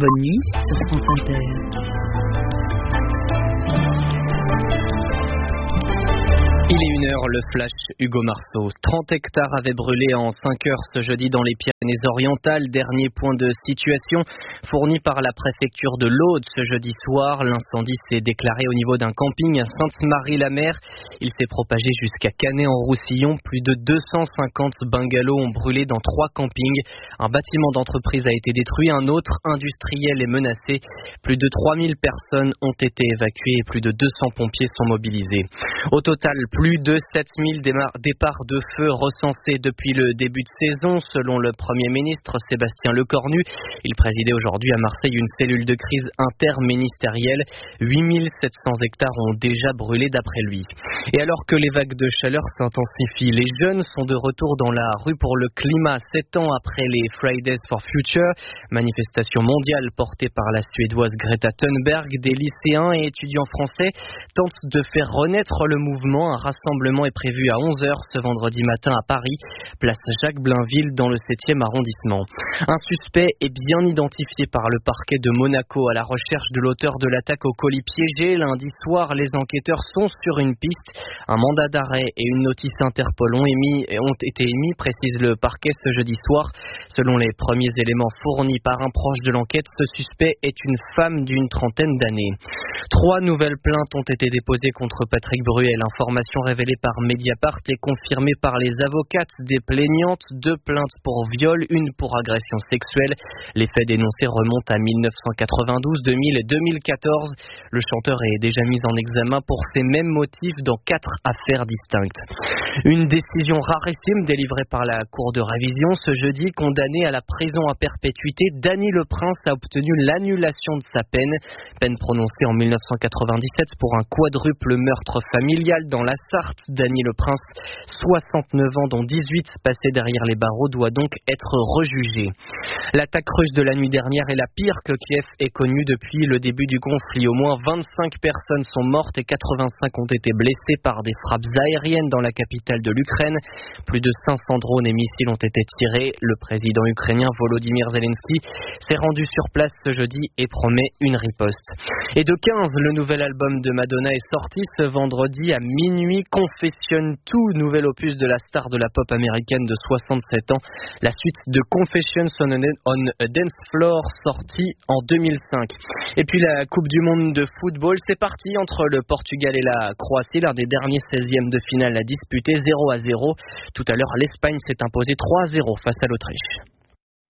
Bonne nuit sur France Inter. Il est 1h, le flash Hugo Marceau. 30 hectares avaient brûlé en 5 heures ce jeudi dans les Pyrénées-Orientales. Dernier point de situation fourni par la préfecture de l'Aude ce jeudi soir. L'incendie s'est déclaré au niveau d'un camping à Sainte-Marie-la-Mer. Il s'est propagé jusqu'à Canet-en-Roussillon. Plus de 250 bungalows ont brûlé dans 3 campings. Un bâtiment d'entreprise a été détruit. Un autre industriel est menacé. Plus de 3000 personnes ont été évacuées et plus de 200 pompiers sont mobilisés. Au total, plus de 7000 départs de feu recensés depuis le début de saison, selon le Premier ministre Sébastien Lecornu. Il présidait aujourd'hui à Marseille une cellule de crise interministérielle. 8700 hectares ont déjà brûlé d'après lui. Et alors que les vagues de chaleur s'intensifient, les jeunes sont de retour dans la rue pour le climat. 7 ans après les Fridays for Future, manifestation mondiale portée par la Suédoise Greta Thunberg, des lycéens et étudiants français tentent de faire renaître le mouvement. Un rassemblement est prévu à 11h ce vendredi matin à Paris, place Jacques Blainville dans le 7e arrondissement. Un suspect est bien identifié par le parquet de Monaco à la recherche de l'auteur de l'attaque au colis piégé. Lundi soir, les enquêteurs sont sur une piste. Un mandat d'arrêt et une notice Interpol ont été émis, précise le parquet ce jeudi soir. Selon les premiers éléments fournis par un proche de l'enquête, ce suspect est une femme d'une trentaine d'années. 3 nouvelles plaintes ont été déposées contre Patrick Bruel. Information révélée par Mediapart et confirmée par les avocates des plaignantes. 2 plaintes pour viol, une pour agression sexuelle. Les faits dénoncés remontent à 1992, 2000 et 2014. Le chanteur est déjà mis en examen pour ces mêmes motifs dans 4 affaires distinctes. Une décision rarissime délivrée par la Cour de révision ce jeudi. Condamné à la prison à perpétuité, Dany Le Prince a obtenu l'annulation de sa peine. Peine prononcée en 1997 pour un quadruple meurtre familial dans la Sarthe. Dany Le Prince, 69 ans dont 18 passés derrière les barreaux, doit donc être rejugé. L'attaque russe de la nuit dernière est la pire que Kiev ait connue depuis le début du conflit. Au moins 25 personnes sont mortes et 85 ont été blessées par des frappes aériennes dans la capitale de l'Ukraine. Plus de 500 drones et missiles ont été tirés. Le président ukrainien Volodymyr Zelensky s'est rendu sur place ce jeudi et promet une riposte. Et de 15, le nouvel album de Madonna est sorti ce vendredi à minuit. Confession 2, nouvel opus de la star de la pop américaine de 67 ans. La suite de Confessions on a Dance Floor, sorti en 2005. Et puis la Coupe du Monde de football, c'est parti entre le Portugal et la Croatie. L'un des derniers 16e de finale à disputer, 0-0. Tout à l'heure, l'Espagne s'est imposée 3-0 face à l'Autriche.